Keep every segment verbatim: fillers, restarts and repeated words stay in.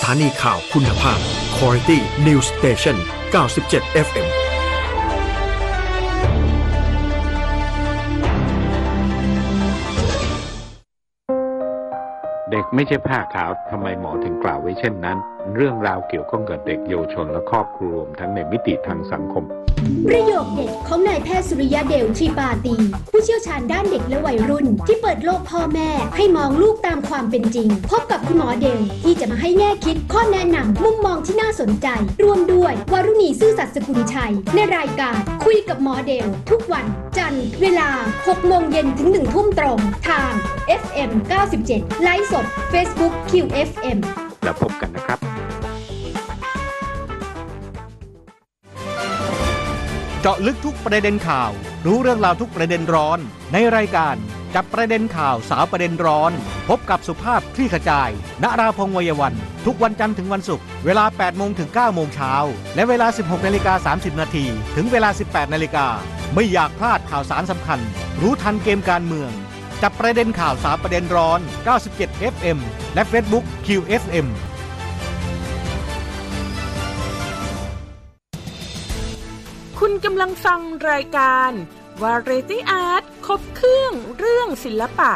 ถานีข่าวคุณภาพ Quality News Station เก้าสิบเจ็ด เอฟ เอ็มเด็กไม่ใช่ผ้าขาวทำไมหมอถึงกล่าวไว้เช่นนั้นเรื่องราวเกี่ยวข้องกับเด็กเยาวชนและครอบครัวทั้งในมิติทางสังคมประโยคเด็ดของนายแพทย์สุริยะเดลทรีปาตีผู้เชี่ยวชาญด้านเด็กและวัยรุ่นที่เปิดโลกพ่อแม่ให้มองลูกตามความเป็นจริงพบกับคุณหมอเดลที่จะมาให้แง่คิดข้อแนะนำมุมมองที่น่าสนใจรวมด้วยวารุณีซื่อสัตย์สกุลชัยในรายการคุยกับหมอเดลทุกวันจันทร์เวลา หกโมงเย็นถึง หนึ่งทุ่มตรงทาง เอฟ เอ็ม เก้าสิบเจ็ด ไลฟ์สด Facebook คิว เอฟ เอ็มแล้วพบกันนะครับเจาะลึกทุกประเด็นข่าวรู้เรื่องราวทุกประเด็นร้อนในรายการจับประเด็นข่าวสาวประเด็นร้อนพบกับสุภาพคลี่ขจายณราพงษ์วัยวันทุกวันจันทร์ถึงวันศุกร์เวลา แปดโมงถึง เก้าโมงเช้าและเวลา สิบหกนาฬิกาสามสิบนาทีถึงเวลา สิบแปดนาฬิกาไม่อยากพลาดข่าวสารสำคัญรู้ทันเกมการเมืองจับประเด็นข่าวสาวประเด็นร้อนเก้าสิบเจ็ด เอฟ เอ็ม และ Facebook คิว เอฟ เอ็มคุณกำลังฟังรายการ Variety Art ครบเครื่องเรื่องศิลปะ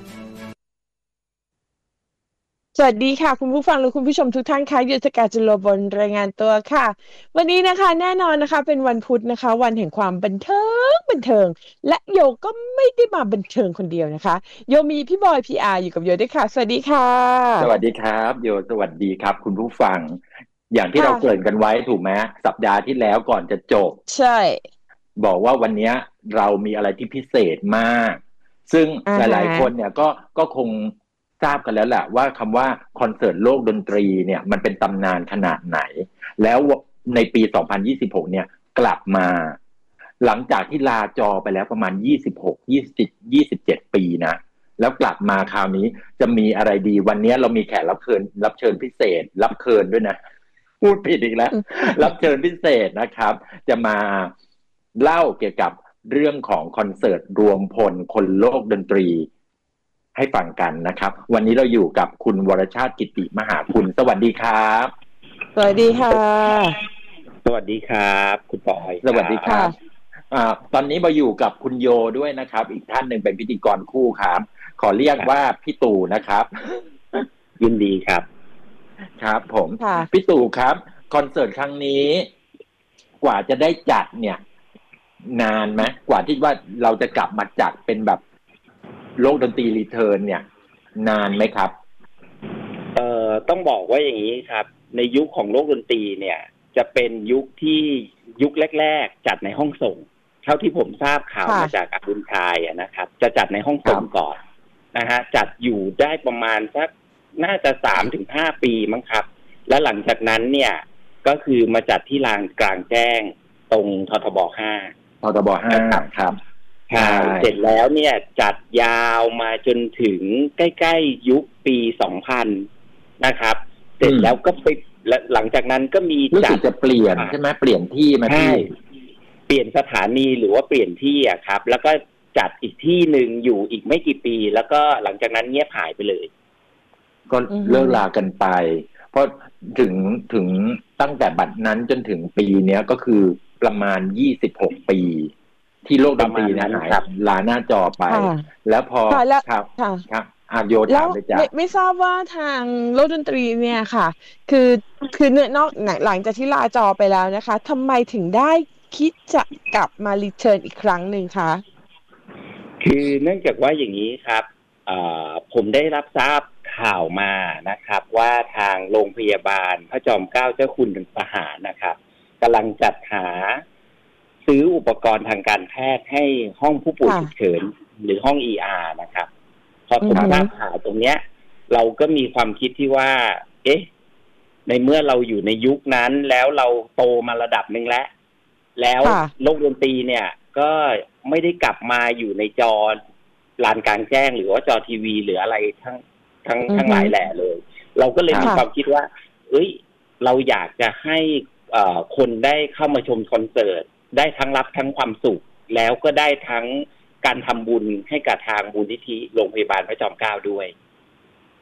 สวัสดีค่ะคุณผู้ฟังและคุณผู้ชมทุกท่านค่ะยุทธการจุลบลรายงานตัวค่ะวันนี้นะคะแน่นอนนะคะเป็นวันพุธนะคะวันแห่งความบันเทิงบันเทิงและโยก็ไม่ได้มาบันเทิงคนเดียวนะคะโยมีพี่บอย พี อาร์ อยู่กับโยด้วยค่ะสวัสดีค่ะสวัสดีครับโยสวัสดีครับคุณผู้ฟังอย่างที่เราเกริ่นกันไว้ถูกไหมสัปดาห์ที่แล้วก่อนจะจบใช่บอกว่าวันนี้เรามีอะไรที่พิเศษมากซึ่งหลายๆคนเนี่ยก็ก็คงทราบกันแล้วแหละว่าคำว่าคอนเสิร์ตโลกดนตรีเนี่ยมันเป็นตำนานขนาดไหนแล้วในปีสองพันยี่สิบหกเนี่ยกลับมาหลังจากที่ลาจอไปแล้วประมาณยี่สิบหก ยี่สิบ ยี่สิบเจ็ดปีนะแล้วกลับมาคราวนี้จะมีอะไรดีวันนี้เรามีแขกรับเชิญรับเชิญพิเศษรับเชิญด้วยนะพูดผิดอีกแล้ว รับเชิญพิเศษนะครับจะมาเล่าเกี่ยวกับเรื่องของคอนเสิร์ตรวมพลคนโลกดนตรีให้ฟังกันนะครับวันนี้เราอยู่กับคุณวรชาติกิติมหาคุณสวัสดีครับสวัสดีค่ะสวัสดีครับคุณปอยสวัสดีครับอ่าตอนนี้มาอยู่กับคุณโยด้วยนะครับอีกท่านหนึ่งเป็นพิธีกรคู่ครับขอเรียกว่าพี่ตู่นะครับยินดีครับครับผมพี่ตู่ครับคอนเสิร์ตครั้งนี้กว่าจะได้จัดเนี่ยนานไหมกว่าที่ว่าเราจะกลับมาจัดเป็นแบบโลกดนตรีรีเทิร์นเนี่ยนานไหมครับเอ่อต้องบอกว่าอย่างนี้ครับในยุคของโลกดนตรีเนี่ยจะเป็นยุคที่ยุคแรกๆจัดในห้องส่งเท่าที่ผมทราบข่าวมาจากอาบุญชายนะครับจะจัดในห้องส่งก่อนนะฮะจัดอยู่ได้ประมาณสักน่าจะ สามถึงห้า ปีมั้งครับแล้วหลังจากนั้นเนี่ยก็คือมาจัดที่ลานกลางแจ้งตรงททบห้าททบห้าครับใช่เสร็จแล้วเนี่ยจัดยาวมาจนถึงใกล้ๆยุคปีสองพันนะครับเสร็จแล้วก็ไปหลังจากนั้นก็มีจัดจะเปลี่ยนใช่ไหมเปลี่ยนที่มาที่เปลี่ยนสถานีหรือว่าเปลี่ยนที่อะครับแล้วก็จัดอีกที่หนึ่งอยู่อีกไม่กี่ปีแล้วก็หลังจากนั้นเงียบหายไปเลยก็เลิกลากันไปเพราะถึงถึงตั้งแต่บัดนั้นจนถึงปีเนี้ยก็คือประมาณยี่สิบหกปีที่โลกดนตรีเนี่ยหายลาหน้าจอไปแล้วพอครับครับอาโยถามไปจ้ะไม่ทราบว่าทางโลกดนตรีเนี่ยค่ะคือคือเนื้อนอกหลังจากที่ลาจอไปแล้วนะคะทำไมถึงได้คิดจะกลับมารีเทิร์นอีกครั้งหนึ่งคะคือเนื่องจากว่าอย่างนี้ครับผมได้รับทราบข่าวมานะครับว่าทางโรงพยาบาลพระจอมเกล้าเจ้าคุณทหารนะครับกำลังจัดหาซื้ออุปกรณ์ทางการแพทย์ให้ห้องผู้ป่วยฉุกเฉินหรือห้อง อี อาร์ นะครับพอผมทราบข่าวตรงเนี้ยเราก็มีความคิดที่ว่าเอ๊ะในเมื่อเราอยู่ในยุคนั้นแล้วเราโตมาระดับหนึ่งแล้วแล้วโลกดนตรีเนี่ยก็ไม่ได้กลับมาอยู่ในจอลานกลางแจ้งหรือว่าจอทีวีหรืออะไรทั้งทั้งทั้งหลายแหล่เลยเราก็เลยมีความคิดว่าเอ้ยเราอยากจะให้อ่าคนได้เข้ามาชมคอนเสิร์ตได้ทั้งรับทั้งความสุขแล้วก็ได้ทั้งการทำบุญให้กับทางมูลนิธิโรงพยาบาลพระจอมเกล้าด้วย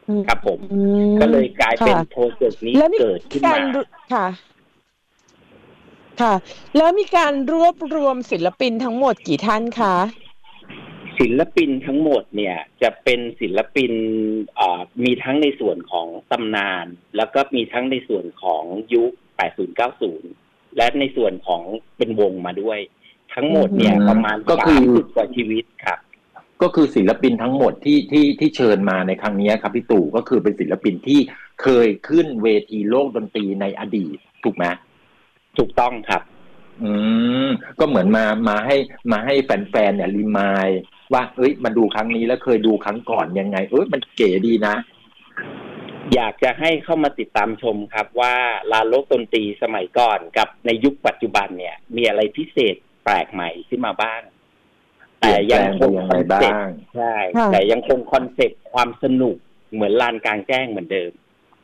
ครับผมก็เลยกลายเป็นโปรเจกต์นี้เกิดขึ้นมาค่ะค่ะแล้วมีการรวบรวมศิลปินทั้งหมดกี่ท่านคะศิลปินทั้งหมดเนี่ยจะเป็นศิลปินมีทั้งในส่วนของตำนานแล้วก็มีทั้งในส่วนของยุคแปดสิบ เก้าสิบและในส่วนของเป็นวงมาด้วยทั้งหมดเนี่ยประมาณสามสิบกว่าชีวิตครับก็คือศิลปินทั้งหมดที่ที่ที่เชิญมาในครั้งนี้ครับพี่ตู่ก็คือเป็นศิลปินที่เคยขึ้นเวทีโลกดนตรีในอดีตถูกไหมถูกต้องครับอืมก็เหมือนมามาให้มาให้แฟนๆเนี่ยรีมายว่าเอ้ยมาดูครั้งนี้แล้วเคยดูครั้งก่อนยังไงเอ้ยมันเก๋ดีนะอยากจะให้เข้ามาติดตามชมครับว่าลานโลกดนตรีสมัยก่อนกับในยุคปัจจุบันเนี่ยมีอะไรพิเศษแปลกใหม่ขึ้นมาบ้างแต่ยังคงคอนเซ็ปต์ใช่แต่ยังคงคอนเซ็ปต์ความสนุกเหมือนลานกลางแจ้งเหมือนเดิม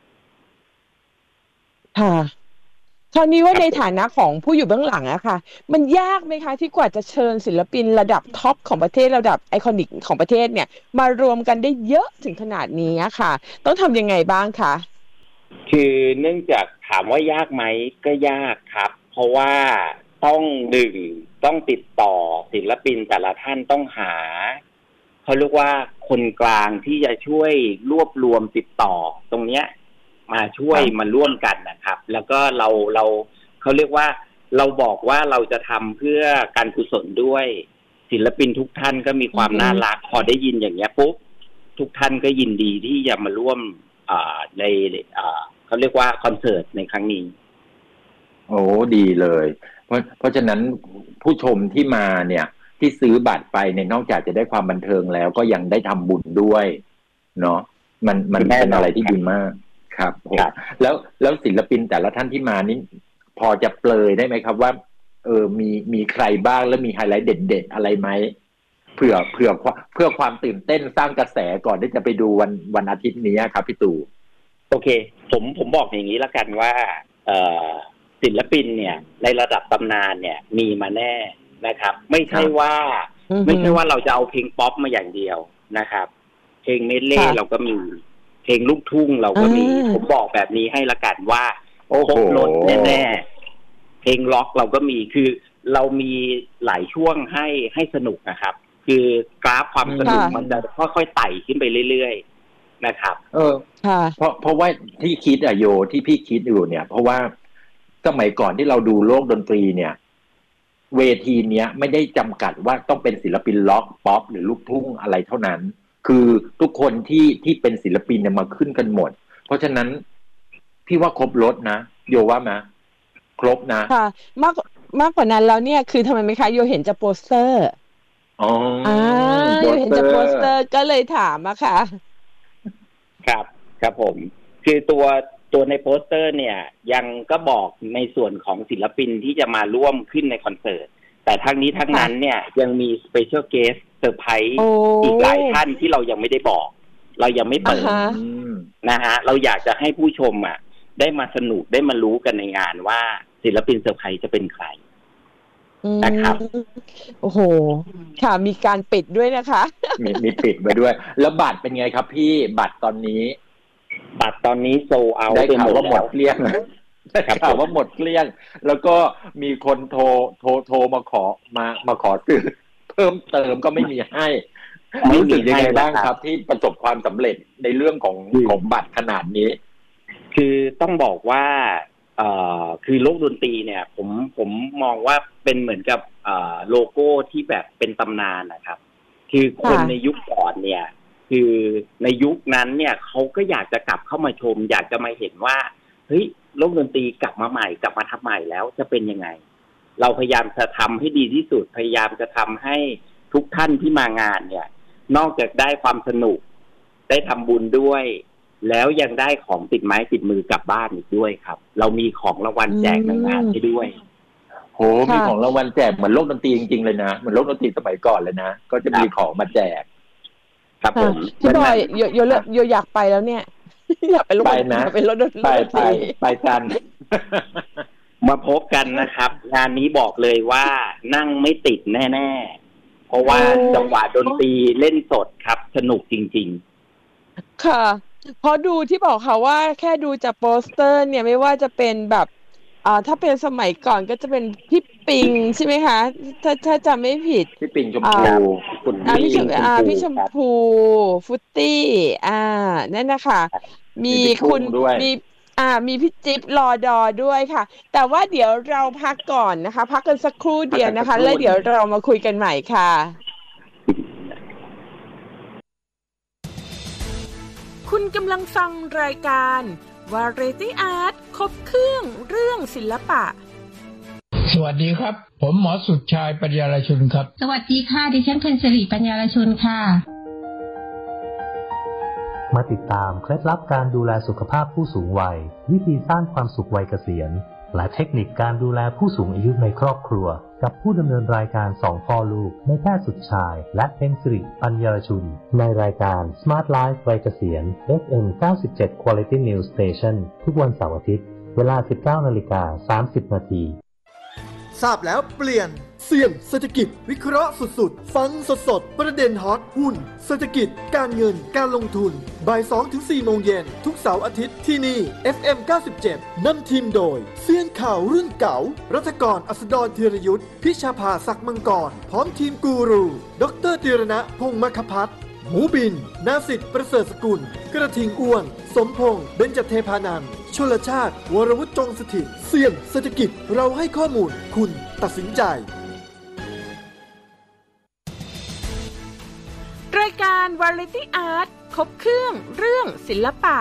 ค่ะคราวนี้ว่าในฐานะของผู้อยู่เบื้องหลังอะค่ะมันยากไหมคะที่กว่าจะเชิญศิลปินระดับท็อปของประเทศระดับไอคอนิกของประเทศเนี่ยมารวมกันได้เยอะถึงขนาดนี้ค่ะต้องทำยังไงบ้างคะคือเนื่องจากถามว่ายากไหมก็ยากครับเพราะว่าต้องหนึ่งต้องติดต่อศิลปินแต่ละท่านต้องหาเขาเรียกว่าคนกลางที่จะช่วยรวบรวมติดต่อตรงเนี้ยมาช่วยมาร่วมกันนะครับแล้วก็เราเราเขาเรียกว่าเราบอกว่าเราจะทำเพื่อการกุศลด้วยศิลปินทุกท่านก็มีความน่ารักพอได้ยินอย่างเงี้ยปุ๊บทุกท่านก็ยินดีที่จะมาร่วมในเขาเรียกว่าคอนเสิร์ตในครั้งนี้โอ้ดีเลยเพราะเพราะฉะนั้นผู้ชมที่มาเนี่ยที่ซื้อบัตรไปเนี่ยนอกจากจะได้ความบันเทิงแล้วก็ยังได้ทำบุญด้วยเนาะมันมันเป็นอะไรที่ดีมากครับแล้วแล้วศิลปินแต่ละท่านที่มานี่พอจะเปลยได้ไหมครับว่าเออมีมีใครบ้างแล้วมีไฮไลท์เด็ดๆอะไรไหมเผื่อเผื่อเพื่อความตื่นเต้นสร้างกระแสก่อนที่จะไปดูวันวันอาทิตย์นี้ครับพี่ตู่โอเคผมผมบอกอย่างนี้ละกันว่าเอ่อศิลปินเนี่ยในระดับตำนานเนี่ยมีมาแน่นะครับไม่ใช่ว่าไม่ใช่ว่าเราจะเอาเพลงป๊อปมาอย่างเดียวนะครับเพลงเมดเล่เราก็มีเพลงลูกทุ่งเราก็มีผมบอกแบบนี้ให้ละกันว่าครบรถแน่ๆเพลงล็อกเราก็มีคือเรามีหลายช่วงให้ให้สนุกนะครับคือกราฟความสนุกมันจะค่อยๆไต่ขึ้นไปเรื่อยๆนะครับเออเพราะเพราะว่าที่คิดอะโยที่พี่คิดอยู่เนี่ยเพราะว่าสมัยก่อนที่เราดูโลกดนตรีเนี่ยเวทีเนี้ยไม่ได้จำกัดว่าต้องเป็นศิลปินล็อกป๊อปหรือลูกทุ่งอะไรเท่านั้นคือทุกคนที่ที่เป็นศิลปินเนี่ยมาขึ้นกันหมดเพราะฉะนั้นพี่ว่าครบรถนะโยว่าไหมครบนะค่ะมากมากกว่านั้นแล้วเนี่ยคือทำไมไหมคะโยเห็นจะโปสเตอร์อ๋ออ่าโยเห็นจะโปสเตอร์ก็เลยถามอะค่ะครับครับผมคือตัวตัวในโปสเตอร์เนี่ยยังก็บอกในส่วนของศิลปินที่จะมาร่วมขึ้นในคอนเสิร์ตแต่ทั้งนี้ทั้งนั้นเนี่ยยังมีสเปเชียลเกสต์เซอร์ไพรส์อีกหลายท่านที่เรายังไม่ได้บอกเรายังไม่เปิดนะฮะเราอยากจะให้ผู้ชมอ่ะได้มาสนุกได้มารู้กันในงานว่าศิลปินเซอร์ไพรส์จะเป็นใครนะครับโอ้โหค่ะมีการปิดด้วยนะคะมีมีปิดไว้ด้วยแล้วบัตรเป็นไงครับพี่บัตรตอนนี้บัตรตอนนี้โซเอาได้ข่าวว่าหมดเกลี้ยงได้ข่าวว่าหมดเกลี้ยงแล้วก็มีคนโทรโทรโทรมาขอมามาขอซื้อเพิ่มเติมก็ไม่มีให้รู้สึกยังไงบ้างครับที่ประสบความสำเร็จในเรื่องของของบัตรขนาดนี้คือต้องบอกว่าเอ่อคือโลกดนตรีเนี่ยผมผมมองว่าเป็นเหมือนกับเอ่อโลโก้ที่แบบเป็นตำนานนะครับคือคนในยุคก่อนเนี่ยคือในยุคนั้นเนี่ยเขาก็อยากจะกลับเข้ามาชมอยากจะมาเห็นว่าเฮ้ยโลกดนตรีกลับมาใหม่กลับมาทำใหม่แล้วจะเป็นยังไงเราพยายามจะทำให้ดีที่สุดพยายามจะทำให้ทุกท่านที่มางานเนี่ยนอกจากได้ความสนุกได้ทำบุญด้วยแล้วยังได้ของติดไม้ติดมือกลับบ้านอีกด้วยครับเรามีของรางวัลแจกในงานให้ด้วยโหมีของรางวัลแจกเหมือนโลกดนตรีจริงๆเลยนะเหมือนโลกดนตรีสมัยก่อนเลยนะก็จะมีของมาแจกครับผมพี่บอยโยโยโยอยากไปแล้วเนี่ยอยากไปรถไปนะเป็นรถดนตรีไปไปไปกันมาพบกันนะครับงานนี้บอกเลยว่านั่งไม่ติดแน่ๆเพราะว่าจังหวะดนตรีเล่นสดครับสนุกจริงๆค่ะเพราะดูที่บอกค่ะว่าแค่ดูจากโปสเตอร์เนี่ยไม่ว่าจะเป็นแบบอ่าถ้าเป็นสมัยก่อนก็จะเป็นพี่ปิงใช่ไหมคะถ้าถ้าจำไม่ผิดพี่ปิงชมอ่าพูคุณอ่าพี่พี่ชมชมอ่าพูพี่ชมครับพูฟุตตี้อ่านั่นนะคะมีมีพี่กุ้คุงณด้วยมีอ่ามีพี่จิ๊บรอดอด้วยค่ะ แต่ว่าเดี๋ยวเราพักก่อนนะคะ พักกันสักครู่เดียวนะคะ แล้วเดี๋ยวเรามาคุยกันใหม่ค่ะคุณกำลังฟังรายการ Variety Art ครบเครื่องเรื่องศิลปะสวัสดีครับผมหมอสุดชายปัญญารชุนครับสวัสดีค่ะดิฉันเพ็ญศิริปัญญารชุนค่ะมาติดตามเคล็ดลับการดูแลสุขภาพผู้สูงวัยวิธีสร้างความสุขวัยเกษียณและเทคนิคการดูแลผู้สูงอายุในครอบครัวกับผู้ดำเนินรายการสองพ่อลูกในแพทย์สุดชายและเพ็ญศิริปัญญารชุนในรายการ Smart Life วัยเกษียณ เอฟ เอ็ม เก้าสิบเจ็ด Quality News Station ทุกวันเสาร์อาทิตย์เวลา สิบเก้านาฬิกาสามสิบนาทีทราบแล้วเปลี่ยนเสี่ยงเศรษฐกิจวิเคราะห์สุดๆฟังสดๆประเด็นฮอตหุ้นเศรษฐกิจการเงินการลงทุนบ่าย สองถึงสี่ โมงเย็นทุกเสาร์อาทิตย์ที่นี่ เอฟ เอ็ม เก้าสิบเจ็ด นำทีมโดยเซียนข่าวรุ่นเก่ารัฐกรอัสดรธีรยุทธพิชาภาศักดิ์มังกรพร้อมทีมกูรูดรธีรณะพงษ์มคพัฒน์หมูบินนาสิทธิ์ประเสริฐสกุลกระทิงอ้วนสมพงษ์เบญจเทพานันท์ชลชาติวรวุฒิจงสถิตเสี่ยงเศรษฐกิจเราให้ข้อมูลคุณตัดสินใจรายการ Variety Art ครบเครื่องเรื่องศิลปะ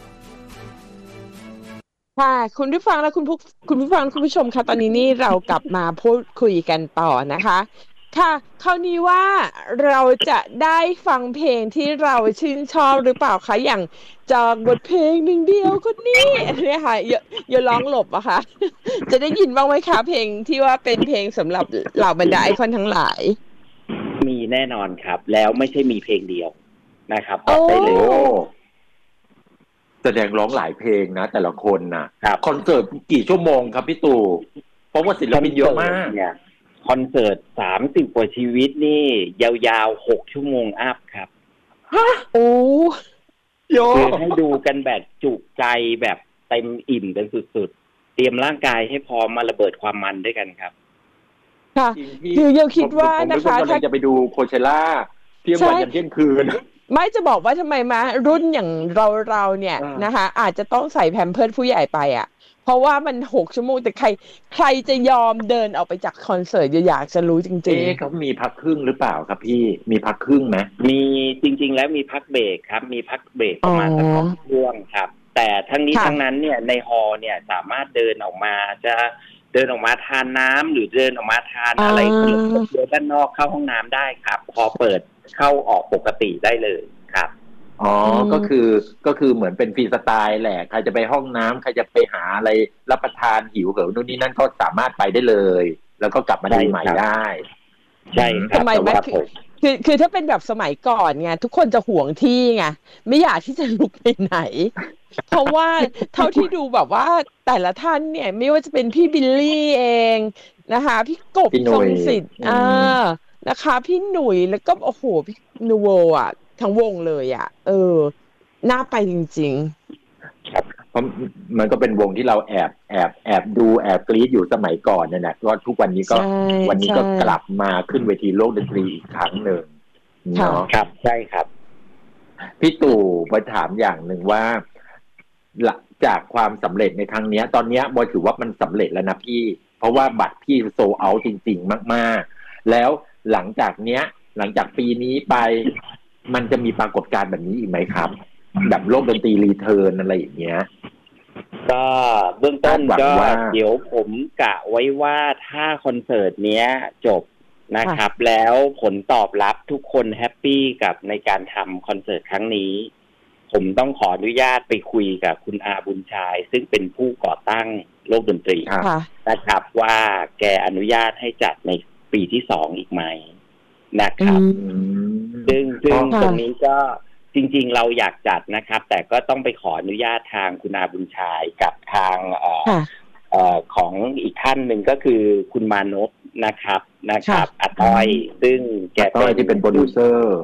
ค่ะคุณผู้ฟังและคุณผู้คุณผู้ฟังคุณผู้ชมค่ะตอนนี้นี่เรากลับมาพูดคุยกันต่อนะคะค่ะคราวนี้ว่าเราจะได้ฟังเพลงที่เราชื่นชอบหรือเปล่าคะอย่างจากบทเพลงหนึ่งเดียวคนนี้เนี่ยค่ะอย่าอย่าร้องหลบอะค่ะจะได้ยินบ้างไหมคะเพลงที่ว่าเป็นเพลงสำหรับเหล่าบรรดาไอคอนทั้งหลายมีแน่นอนครับแล้วไม่ใช่มีเพลงเดียวนะครับบอกได้เลยแสดงร้องหลายเพลงนะแต่ละคนนะคอนเสิร์ตกี่ชั่วโมงครับพี่ตู่เพราะว่าศิลปินเยอะมากเนี่ยคอนเสิร์ตสามสิบกว่าชีวิตนี่ยาวๆหกชั่วโมงอัพครับฮะโอ้โยให้ดูกันแบบจุใจแบบเต็มอิ่มกันสุดๆเตรียมร่างกายให้พร้อมมาระเบิดความมันด้วยกันครับค่ะคือยังคิดว่านะคะถ้าจะไปดูโคเชล่าเที่ยงวันยันเที่ยงคืนไม่จะบอกว่าทำไมมารุ่นอย่างเราเราเนี่ยนะคะอาจจะต้องใส่แพมเพิร์สผู้ใหญ่ไปอ่ะเพราะว่ามันหกชั่วโมงแต่ใครใครจะยอมเดินออกไปจากคอนเสิร์ตอยากจะรู้จริงๆเอ๊ะเขามีพักครึ่งหรือเปล่าครับพี่มีพักครึ่งไหมมีจริงๆแล้วมีพักเบรกครับมีพักเบรกประมาณสักสองช่วงครับแต่ทั้งนี้ทั้งนั้นเนี่ยในฮอลล์เนี่ยสามารถเดินออกมาจะเดินออกมาทานน้ำหรือเดินออกมาทานอะไรเดินด้านนอกเข้าห้องน้ำได้ครับพอเปิดเข้าออกปกติได้เลยครับอ๋อก็คือก็คือเหมือนเป็นฟรีสไตล์แหละใครจะไปห้องน้ำใครจะไปหาอะไรรับประทานหิวเหิวนู่นนี่นั่นก็สามารถไปได้เลยแล้วก็กลับมาได้ใหม่ได้ใช่ครับทำไมคือคือคือถ้าเป็นแบบสมัยก่อนไงทุกคนจะห่วงที่ไงไม่อยากที่จะลุกไปไหนเพราะว่าเท่าที่ดูแบบว่าแต่ละท่านเนี่ยไม่ว่าจะเป็นพี่บิลลี่เองนะคะพี่กบทรงสิทธิ์อ่านะคะพี่หนุ่ยแล้วก็โอ้โหพี่นูโวอ่ะทั้งวงเลยอ่ะเออน่าไปจริงๆครับเพราะมันก็เป็นวงที่เราแอบแอบแอบดูแอบกรี๊ดอยู่สมัยก่อนนั่นแหละก็ทุกวันนี้ก็วันนี้ก็กลับมาขึ้นเวทีโลกดนตรีอีกครั้งหนึ่งเนาะครับใช่ครับพี่ตู่มาถามอย่างหนึ่งว่าหลังจากความสำเร็จในครั้งนี้ตอนนี้บอยถือว่ามันสำเร็จแล้วนะพี่เพราะว่าบัตรพี่โซลด์เอาท์จริงๆมากๆแล้วหลังจากเนี้ยหลังจากปีนี้ไปมันจะมีปรากฏการณ์แบบนี้อีกไหมครับแบบโลกดนตรีรีเทิร์นอะไรอย่างเงี้ยก็เบื้องต้นก็เดี๋ยวผมกะไว้ว่าถ้าคอนเสิร์ตเนี้ยจบนะครับแล้วผลตอบรับทุกคนแฮปปี้กับในการทำคอนเสิร์ตครั้งนี้ผมต้องขออนุญาตไปคุยกับคุณอาบุญชายซึ่งเป็นผู้ก่อตั้งโลกดนตรีนะครับว่าแกอนุญาตให้จัดในปีที่สองอีกไหมนะครับซึ่งซึ่งตรงนี้ก็จริงๆเราอยากจัดนะครับแต่ก็ต้องไปขออนุญาตทางคุณอาบุญชายกับทางเอ่อเอ่อของอีกท่านหนึ่งก็คือคุณมานพนะครับนะครับอาต้อยซึ่งแกต้อยที่เป็นโปรดิวเซอร์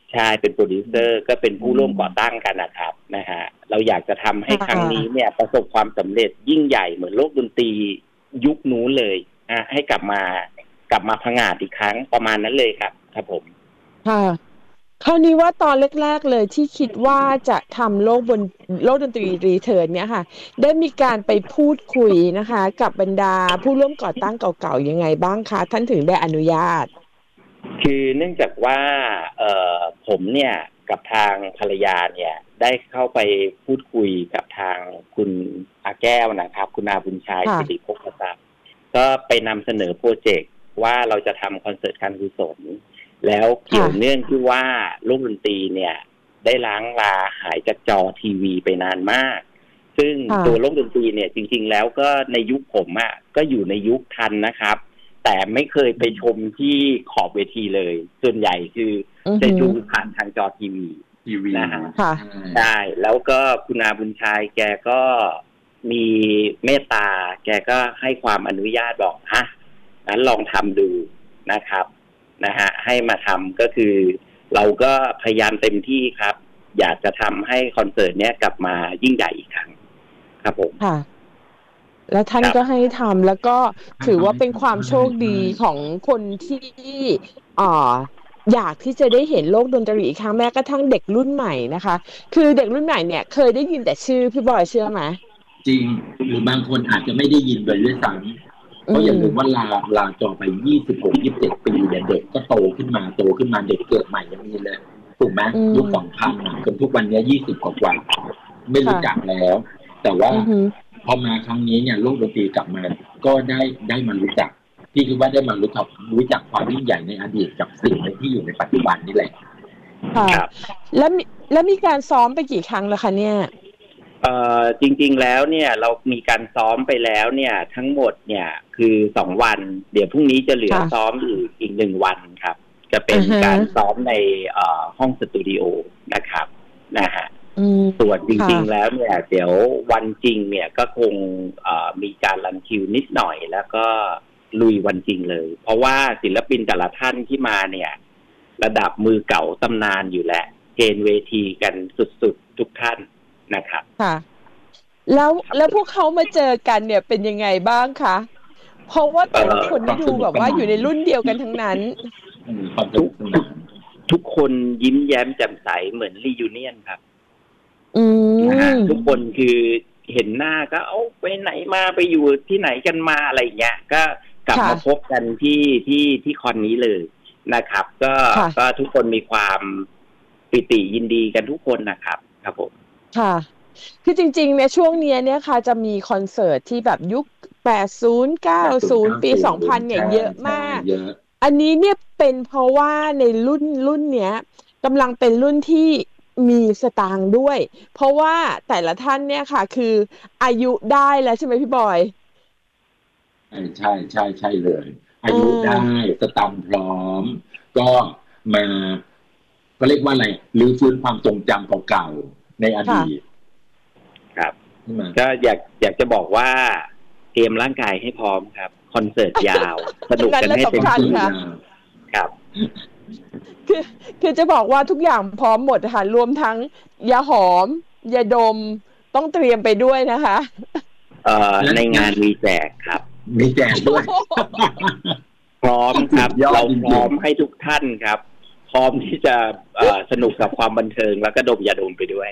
ใช่เป็นโปรดิวเซอร์ก็เป็นผู้ร่วมก่อตั้งกันนะครับนะฮะเราอยากจะทำให้ครั้งนี้เนี่ยประสบความสำเร็จยิ่งใหญ่เหมือนโลกดนตรียุคนู้นเลยนะให้กลับมากลับมาผงาดอีกครั้งประมาณนั้นเลยครับครับผมค่ะคราวนี้ว่าตอนแรกๆเลยที่คิดว่าจะทำโลกบนโลกดนตรีรีเทิร์นเนี่ยค่ะได้มีการไปพูดคุยนะคะกับบรรดาผู้ร่วมก่อตั้งเก่าๆยังไงบ้างคะท่านถึงได้อนุญาตคือเนื่องจากว่าเอ่อผมเนี่ยกับทางภรรยาเนี่ยได้เข้าไปพูดคุยกับทางคุณอาแก้วนะครับคุณอาบุญชัยสิริพกทรัพย์ก็ไปนำเสนอโปรเจกต์ว่าเราจะทำคอนเสิร์ตการกุศลแล้วเกี่ยวเนื่องที่ว่าโลกดนตรีเนี่ยได้ล้างลาหายจากจอทีวีไปนานมากซึ่งตัวโลกดนตรีเนี่ยจริงๆแล้วก็ในยุคผมอ่ะก็อยู่ในยุคทันนะครับแต่ไม่เคยไปชมที่ขอบเวทีเลยส่วนใหญ่คือจะดูผ่านทางจอทีวีทีวีนะฮะใช่แล้วก็คุณอาบุญชัยแกก็มีเมตตาแกก็ให้ความอนุญาตบอกฮะงั้นลองทำดูนะครับนะฮะให้มาทำก็คือเราก็พยายามเต็มที่ครับอยากจะทำให้คอนเสิร์ตเนี้ยกลับมายิ่งใหญ่อีกครั้งครับผมค่ะแล้วท่านก็ให้ทำแล้วก็ถือว่าเป็นความโชคดีของคนที่อ่าอยากที่จะได้เห็นโลกดนตรีอีกครั้งแม้กระทั่งเด็กรุ่นใหม่นะคะคือเด็กรุ่นใหม่เนี่ยเคยได้ยินแต่ชื่อพี่บอยเชื่อไหมจริงหรือบางคนอาจจะไม่ได้ยินเลยด้วยซ้ำเพราะอย่าลืมว่าลาลาจอไปยี่สิบหก ยี่สิบเจ็ดปีเนี่ยเด็กก็โตขึ้นมาโตขึ้นมาเด็กเกิดใหม่ยังมีเลยถูกไหมยุคสองพันจนทุกวันนี้ยี่สิบกว่าไม่รู้จักแล้วแต่ว่าพอมาครั้งนี้เนี่ยโลกดนตรีกลับมาก็ได้ได้มารู้จักพี่คิดว่าได้มารู้จักรู้จักความยิ่งใหญ่ในอดีตกับสิ่งที่อยู่ในปัจจุบันนี่แหละค่ะแล้วแล้วมีการซ้อมไปกี่ครั้งแล้วคะเนี่ยเอ่อจริงๆแล้วเนี่ยเรามีการซ้อมไปแล้วเนี่ยทั้งหมดเนี่ยคือสองวันเดี๋ยวพรุ่งนี้จะเหลือซ้อมอีกอีกหนึ่งวันครับจะเป็นการซ้อมในเอ่อห้องสตูดิโอนะครับนะฮะส่วนจริงๆแล้วเนี่ยเดี๋ยววันจริงเนี่ยก็คงมีการรันคิวนิดหน่อยแล้วก็ลุยวันจริงเลยเพราะว่าศิลปินแต่ละท่านที่มาเนี่ยระดับมือเก่าตำนานอยู่แล้วเกณฑ์เวทีกันสุดๆทุกท่านนะครับค่ะแล้วแล้วพวกเขามาเจอกันเนี่ยเป็นยังไงบ้างคะเพราะว่าแต่ละคนที่ดูแบบว่าอยู่ในรุ่นเดียวกันทั้งนั้นทุกทุกคนยิ้มแย้มแจ่มใสเหมือนรียูเนียนครับนะฮะทุกคนคือเห็นหน้าก็เอ้าไปไหนมาไปอยู่ที่ไหนกันมาอะไรเงี้ยก็กลับมาพบกันที่ที่ที่คอนนี้เลยนะครับก็ก็ทุกคนมีความปิติยินดีกันทุกคนนะครับครับผมค่ะคือจริงๆเนี่ยช่วงนี้เนี่ยค่ะจะมีคอนเสิร์ตที่แบบยุคแปดสิบ เก้าสิบปีสองพันเนี่ยเยอะมากอันนี้เนี่ยเป็นเพราะว่าในรุ่นรุ่นเนี้ยกำลังเป็นรุ่นที่มีสตางค์ด้วยเพราะว่าแต่ละท่านเนี่ยค่ะคืออายุได้แล้วใช่ไหมพี่บอยใช่ใช่ใช่ใช่เลยอายุได้สตางค์พร้อมก็มาก็เรียกว่าอะไรรื้อฟื้นความทรงจำเก่าๆในอดีตครับก็อยากอยากจะบอกว่าเตรียมร่างกายให้พร้อมครับคอนเสิร์ตยาวสนุกกันให้เต็มที่ครับคือคือจะบอกว่าทุกอย่างพร้อมหมดค่ะรวมทั้งยาหอมยาดมต้องเตรียมไปด้วยนะคะเอ่อในงานมีแจกครับมีแจกด้วยพร้อมครับเราพร้อมให้ทุกท่านครับพร้อมที่จะสนุกกับความบันเทิงแล้วก็ดมยาดมไปด้วย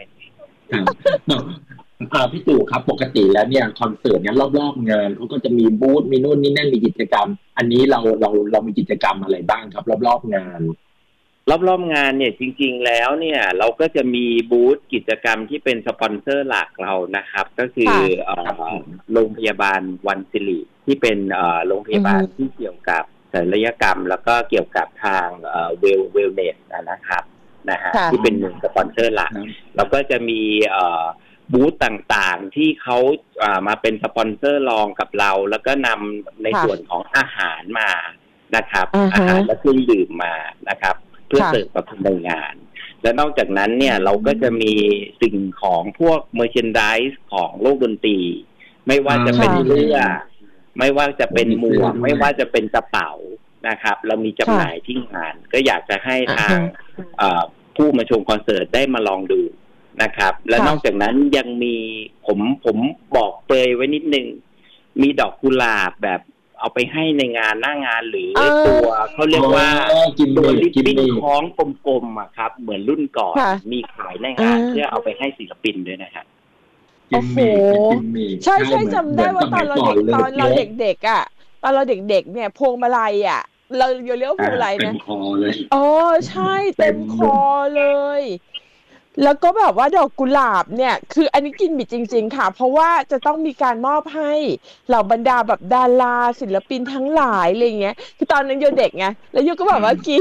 ครับพี่ตู่ครับปกติแล้วเนี่ยคอนเสิร์ตเนี่ยรอบๆงานเขาก็จะมีบูธมีนู่นนี่นั่นมีกิจกรรมอันนี้เราเราเรามีกิจกรรมอะไรบ้างครับรอบๆงานรอบๆงานเนี่ยจริงๆแล้วเนี่ยเราก็จะมีบูธกิจกรรมที่เป็นสปอนเซอร์หลักเรานะครับก็คือโรงพยาบาลวันศิริที่เป็นโรงพยาบาลที่เกี่ยวกับศัลยกรรมแล้วก็เกี่ยวกับทางเวลเวลเนสนะครับนะฮะที่เป็นหนึ่งสปอนเซอร์หลักแล้วก็จะมีบูธต่างๆที่เขามาเป็นสปอนเซอร์รองกับเราแล้วก็นำในส่วนของอาหารมานะครับอาหารและเครื่องดื่มมานะครับเพื่อเสิร์ฟกับในงานและนอกจากนั้นเนี่ยเราก็จะมีสิ่งของพวกเมอร์แชนไดส์ของโลกดนตรีไม่ว่าจะเป็นเสื้อไม่ว่าจะเป็นหมวกไม่ว่าจะเป็นกระเป๋านะครับเรามีจำหน่ายที่งานก็อยากจะให้ทางผู้มาชมคอนเสิร์ตได้มาลองดูนะครับและนอกจากนั้นยังมีผมผมบอกเปรยไว้นิดนึงมีดอกกุหลาบแบบเอาไปให้ในงานหน้างานหรือตัวเขาเรียกว่าตัวลิปปิ้นคล้องกลมๆอะครับเหมือนรุ่นก่อนมีขายในงานเพื่อเอาไปให้ศิลปินด้วยนะครับโอ้โหใช่ใช่จำได้ว่าตอนเราเด็กตอนเราเด็กๆอ่ะตอนเราเด็กๆเนี่ยพวงมาลัยอ่ะเราเรียกว่าพวงมาลัยนะเต็มคอเลยอ๋อใช่เต็มคอเลยแล้วก็แบบว่าดอกกุหลาบเนี่ยคืออันนี้กินมิดจริงๆค่ะเพราะว่าจะต้องมีการมอบให้เหล่าบรรดาแบบดาราศิลปินทั้งหลายอะไรเงี้ยคือตอนนั้นโยเด็กไงแล้วโยก็แบบว่ากิน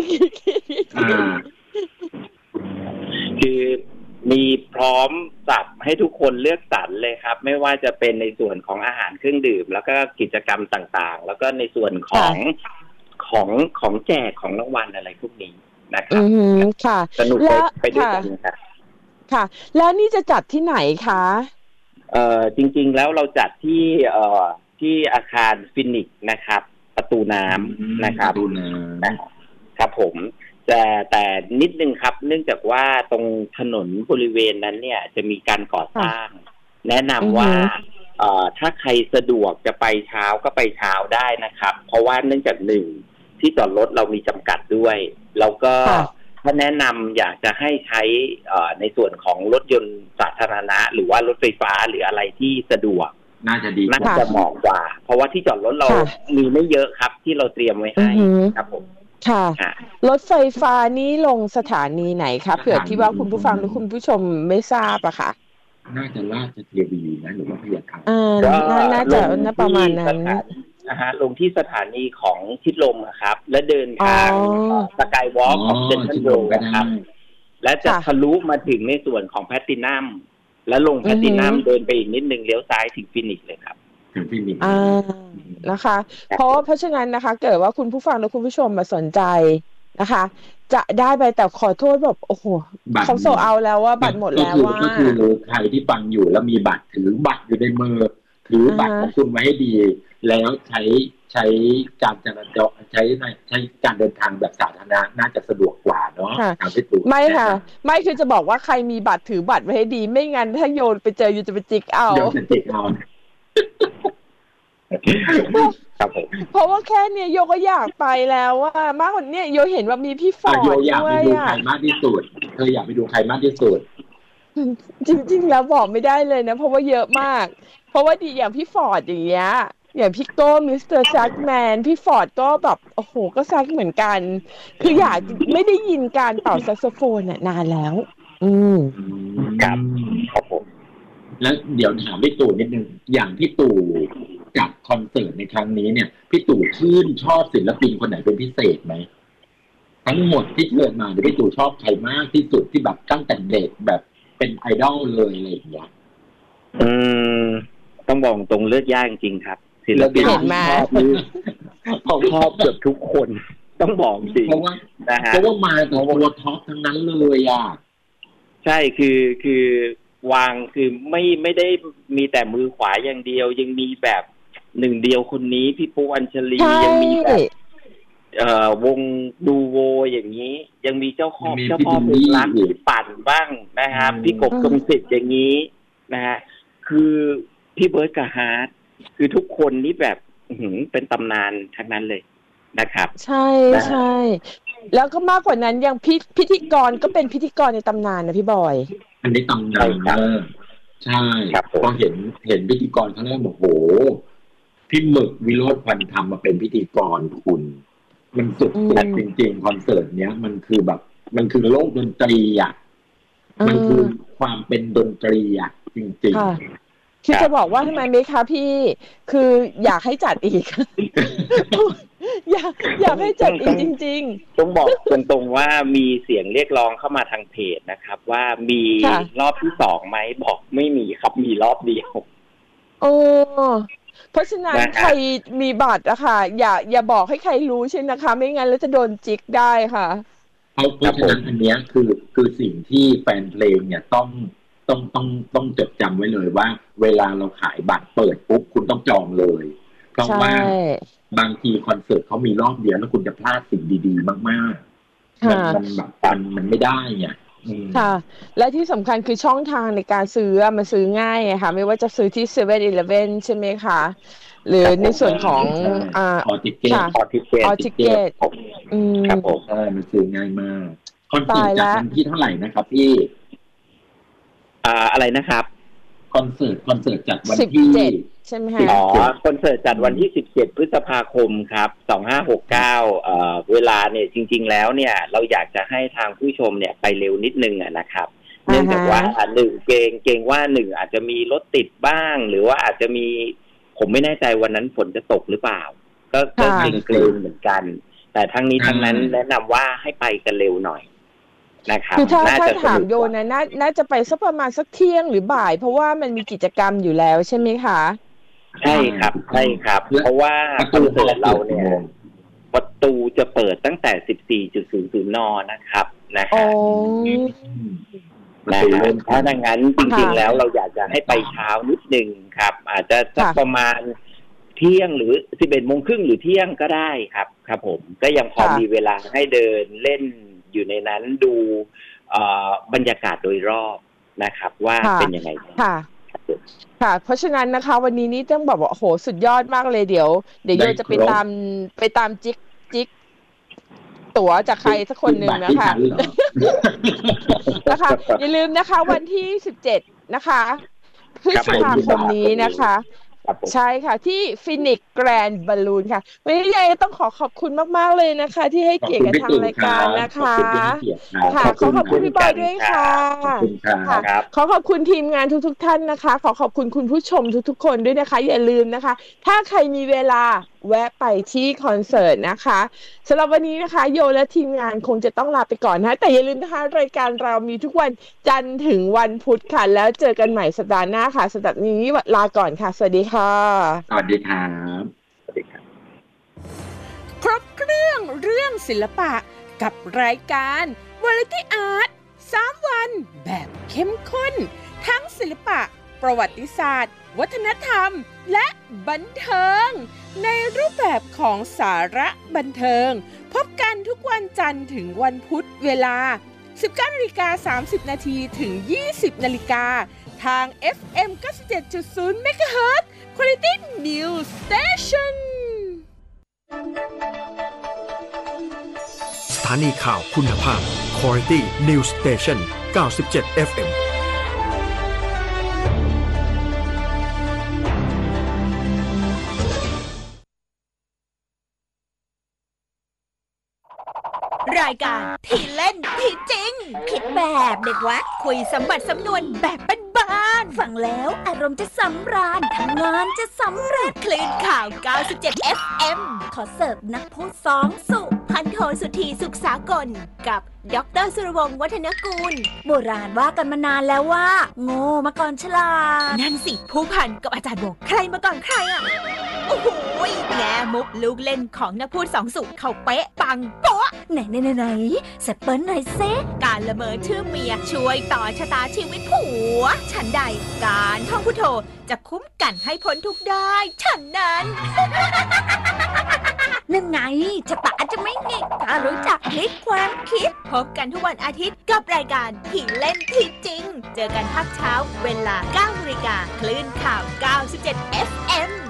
คือมีพร้อมสับให้ทุกคนเลือกสรรเลยครับไม่ว่าจะเป็นในส่วนของอาหารเครื่องดื่มแล้วก็กิจกรรมต่างๆแล้วก็ในส่วนของของของแจกของรางวัลอะไรพวกนี้นะครับค่ะสนุกไปด้วยกันครับค่ะแล้วนี่จะจัดที่ไหนคะเอ่อจริงๆแล้วเราจัดที่เอ่อที่อาคารฟินิกส์นะครับประตูน้ำนะครับประตูน้ำครับผมแต่แต่นิดนึงครับเนื่องจากว่าตรงถนนบริเวณนั้นเนี่ยจะมีการก่อสร้างแนะนำว่าเอ่อถ้าใครสะดวกจะไปเช้าก็ไปเช้าได้นะครับเพราะว่าเนื่องจากหนึ่งที่จอดรถเรามีจำกัดด้วยแล้วก็ถ้าแนะนำอยากจะให้ใช้ในส่วนของรถยนต์สาธารณะหรือว่ารถไฟฟ้าหรืออะไรที่สะดวกน่าจะดีน่าจะเหมาะกว่าเพราะว่าที่จอดรถเรามีไม่เยอะครับที่เราเตรียมไว้ให้ครับผมค่ะรถไฟฟ้านี้ลงสถานีไหนคะเผื่อที่ว่าคุณผู้ฟังหรือคุณผู้ชมไม่ทราบอะค่ะน่าจะราชเทวีนะหรือว่าพญาไทอ่าน่าจะน่าประมาณนั้นนะฮะลงที่สถานีของชิดลมครับและเดินทางสกายวอล์กของเซ็นทรัลเวิลด์นะครับและจะทะลุมาถึงในส่วนของแพลทินัมและลงแพลทินัมเดินไปอีกนิดนึงเลี้ยวซ้ายถึงฟินิกส์เลยครับถึงฟินิกส์อ่านะคะเพราะเพราะฉะนั้นนะคะเกิดว่าคุณผู้ฟังและคุณผู้ชมมาสนใจนะคะจะได้ไปแต่ขอโทษแบบโอ้โหเขาโซเอาแล้วว่าบัตรหมดแล้วว่าก็คือใครที่ฟังอยู่แล้วมีบัตรถือบัตรอยู่ในมือถือบัตรของคุณไว้ให้ดีแล้วใช้ใช้การจราจรใช้ใช้การเดินทางแบบสาธารณะน่าจะสะดวกกว่าเนาะไม่ค่ะไม่คือจะบอกว่าใครมีบัตรถือบัตรไว้ให้ดีไม่งั้นถ้าโยนไปเจออยู่จะไปจิกเอาโยนไปจิกเอาครับผมเพราะว่าแค่เนี้ยโยก็อยากไปแล้วว่ามากกว่านี้โยเห็นว่ามีพี่ฟอร์ดด้วยอยากไปดูใครมากที่สุดเธออยากไปดูใครมากที่สุดจริงๆแล้วบอกไม่ได้เลยนะเพราะว่าเยอะมากเพราะว่าดีอย่างพี่ฟอร์ดอย่างเงี้ยอย่างพี่โก้มิสเตอร์แซกแมนพี่ฟอร์ดก็แบบโอ้โหก็แซกเหมือนกันคืออยากไม่ได้ยินการเป่าแซกโซโฟนน่ะนานแล้วอืมครับครับผมแล้วเดี๋ยวถามพี่ตู่นิดนึงอย่างพี่ตู่กับคอนเสิร์ตในครั้งนี้เนี่ยพี่ตู่ชื่นชอบศิลปินคนไหนเป็นพิเศษไหมทั้งหมดที่เชิญมาเดี๋ยวพี่ตู่ชอบใครมากที่สุดที่แบบตั้งแต่เด็กแบบเป็นไอดอลเลยอะไรอย่างเงี้ยอืมต้องบอกตรงเลือกยากจริงครับศิลปินที่ชอบนี่ผมชอบเกือบทุกคนต้องบอกจริงเพราะว่าเพราะว่ามาตัวท็อปทั้งนั้นเลยอ่ะใช่คือคือวางคือไม่ไม่ได้มีแต่มือขวาอย่างเดียวยังมีแบบหนึ่งเดียวคนนี้พี่ปูอัญชลียังมีแบบเอ่อวงดูโวอย่างนี้ยังมีเจ้าพ่อเจ้าพ่อเพลงรักปั่นบ้างนะครับพี่กบกำสิทธิ์อย่างนี้นะฮะคือพี่เบิร์ดกับฮาร์ดคือทุกคนนี่แบบเป็นตำนานทั้งนั้นเลยนะครับใช่ใช่แล้วก็มากกว่านั้นยังพิพิธีกรก็เป็นพิธีกรในตำนานนะพี่บอยอันนี้ตำนานใช่พอเห็นเห็นพิธีกรครั้งแรกบอกโหพี่หมึกวิโรจน์พันธรรมมาเป็นพิธีกรคุณมันสุดจริงๆคอนเสิร์ตเนี้ยมันคือแบบมันคือโลกดนตรีอ่ะมันคือความเป็นดนตรีอ่ะจริงๆคือจะบอกว่าทำไมไหมคะพี่คืออยากให้จัดอีกอยากอยากให้จัดอีกจริงๆต้องบอกตรงๆว่ามีเสียงเรียกร้องเข้ามาทางเพจนะครับว่ามีรอบที่สองไหมบอกไม่มีครับมีรอบเดียวโอ้เพราะฉะนั้นใครมีบัตรอะค่ะอย่าอย่าบอกให้ใครรู้ใช่นะคะไม่งั้นแล้วจะโดนจิกได้ค่ะเพราะฉะนั้นอันนี้คือคือสิ่งที่แฟนเพลงเนี่ยต้องต้องต้องต้องจดจำไว้เลยว่าเวลาเราขายบัตรเปิดปุ๊บคุณต้องจองเลยเพราะว่าบางทีคอนเสิร์ตเขามีรอบเดียวแล้วคุณจะพลาดสิ่งดีๆมากๆมันมันแบบมันมันไม่ได้เนี่ยค่ะและที่สำคัญคือช่องทางในการซื้อมันซื้อง่ายค่ะไม่ว่าจะซื้อที่ เซเว่น อีเลฟเว่น ใช่ไหมคะหรือในส่วนของอ่าออทิเกตออทิเกตออทิเกตอืมครับผมใช่มันซื้อง่ายมากคอนเสิร์ตจัดวันที่เท่าไหร่นะครับพี่อ่าอะไรนะครับคอนเสิร์ตคอนเสิร์ตจัดวันที่สิบเจ็ดใช่ไหมคะอ๋อคอนเสิร์ตจัดวันที่สิบเจ็ดพฤษภาคมครับสองห้าหกเก้าเอ่อเวลาเนี่ยจริงๆแล้วเนี่ยเราอยากจะให้ทางผู้ชมเนี่ยไปเร็วนิดนึงอ่ะนะครับเนื่องจากว่าหนึ่งเกรงเกรงว่าหนึ่งอาจจะมีรถติดบ้างหรือว่าอาจจะมีผมไม่แน่ใจวันนั้นฝนจะตกหรือเปล่าก็ก็เกรงเกรงเหมือนกันแต่ทั้งนี้ทั้งนั้นแนะนำว่าให้ไปกันเร็วหน่อยนะครับคือถ้าถ้าถามโยนะน่าน่าจะไปสักประมาณสักเที่ยงหรือบ่ายเพราะว่ามันมีกิจกรรมอยู่แล้วใช่ไหมคะใช่ครับใช่ครับเพราะว่าคอนเสิร์ตเราเนี่ยประตูจะเปิดตั้งแต่ สิบสี่จุดศูนย์ศูนย์ นนะครับนะฮะนะครับถ้าดังนั้นจริงๆแล้วเราอยากจะให้ไปเช้านิดนึงครับอาจจะสักประมาณเที่ยงหรือ สิบเอ็ดโมงครึ่งหรือเที่ยงก็ได้ครับครับผมก็ยังพอมีเวลาให้เดินเล่นอยู่ในนั้นดูบรรยากาศโดยรอบนะครับว่าเป็นยังไงค่ะค่ะเพราะฉะนั้นนะคะวันนี้นี่ต้องบอกว่าโอ้โหสุดยอดมากเลยเดี๋ยวเดี๋ยวโยจะไปตามไปตามจิ๊กจิ๊กตั๋วจากใครสักคนหนึ่งนะคะนะคะอย่าลืมนะคะวันที่สิบเจ็ดนะคะพฤษภาคมนี้นะคะใช่ค่ะที่ฟินิกซ์แกรนด์บอลลูนค่ะวันนี้ยายต้องขอขอบคุณมากๆเลยนะคะที่ให้เกียรติกับทางรายการนะคะค่ะขอขอบคุณพี่บอยด้วยค่ะขอขอบคุณทีมงานทุกๆท่านนะคะขอขอบคุณคุณผู้ชมทุกๆคนด้วยนะคะอย่าลืมนะคะถ้าใครมีเวลาแวะไปที่คอนเสิร์ตนะคะสำหรับวันนี้นะคะโยและทีมงานคงจะต้องลาไปก่อนนะแต่อย่าลืมนะคะรายการเรามีทุกวันจันทร์ถึงวันพุธค่ะแล้วเจอกันใหม่สัปดาห์หน้าค่ะสัปดาห์นี้ลาก่อนค่ะสวัสดีค่ะสวัสดีครับสวัสดีครับครบเครื่องเรื่องศิลปะกับรายการ Variety Art สามวันแบบเข้มข้นทั้งศิลปะประวัติศาสตร์วัฒนธรรมและบันเทิงในรูปแบบของสาระบันเทิงพบกันทุกวันจันทร์ถึงวันพุธเวลา สิบเก้านาฬิกาสามสิบนาที ถึง ยี่สิบนาฬิกาทาง เอฟ เอ็ม เก้าสิบเจ็ดจุดศูนย์ เมกะเฮิรตซ์ Quality News Station สถานีข่าวคุณภาพ Quality News Station เก้าสิบเจ็ด เอฟ เอ็มรายการที่เล่นที่จริงคิดแบบเด็กวัดคุยสมบัติสำนวนแบบบ้านๆฟังแล้วอารมณ์จะสำราญทำงานจะสำเร็จคลื่นข่าวเก้าสิบเจ็ด เอฟ เอ็ม ขอเสิร์ฟนักพูดสองสุพันโทสุธีสุขสากลกับดร.สุรวงศ์วัฒนกูลโบราณว่ากันมานานแล้วว่าโง่มาก่อนฉลาดนั่นสิผู้พันกับอาจารย์บอกใครมาก่อนใครอ่ะโอ้โหแง่มุกลูกเล่นของนักพูดสองสุเขาเป๊ะปังโป๊ะไหนไหนไหนไหนแซปเปิลหน่อยเซการละเมอชื่อเมียช่วยต่อชะตาชีวิตผัวฉันใดการท่องพุทโธจะคุ้มกันให้พ้นทุกได้ฉันนั้นนั่นไงจะปะจะไม่หงิกถ้ารู้จักพลิกความคิดพบกันทุกวันอาทิตย์กับรายการที่เล่นที่จริงเจอกันภาคเช้าเวลา เก้านาฬิกาคลื่นข่าว เก้าสิบเจ็ด เอฟ เอ็ม